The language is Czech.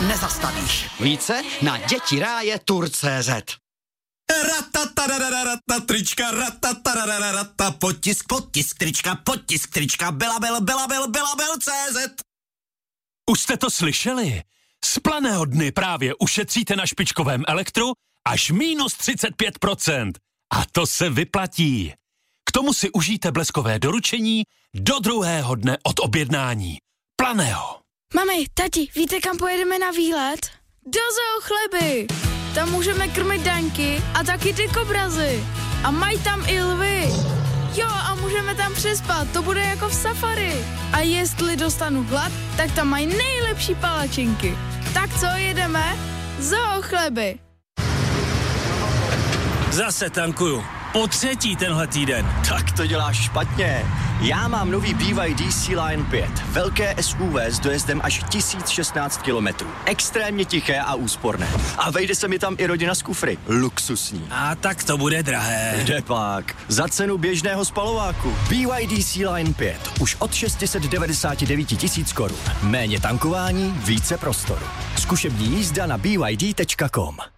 nezastavíš. Více na dětiráje.tur.cz. Trička, potisk trička, Belabel.cz. Už jste to slyšeli? Z Planého dny právě ušetříte na špičkovém elektru až minus 35%. A to se vyplatí. K tomu si užijte bleskové doručení do druhého dne od objednání. Planého. Mami, tati, víte, kam pojedeme na výlet? Do Zoo Chleby. Tam můžeme krmit daňky a taky ty kobrazy. A mají tam i lvy. Jo, a můžeme tam přespat, to bude jako v safari. A jestli dostanu hlad, tak tam mají nejlepší palačinky. Tak co, jedeme? Zoo Chleby. Zase tankuju. Po třetí tenhle týden. Tak to děláš špatně. Já mám nový BYD Sea-Line 5. Velké SUV s dojezdem až 1016 kilometrů. Extrémně tiché a úsporné. A vejde se mi tam i rodina z kufry. Luxusní. A tak to bude drahé. Kde pak? Za cenu běžného spalováku. BYD Sea-Line 5. Už od 699 000 korun. Méně tankování, více prostoru. Zkušební jízda na byd.com.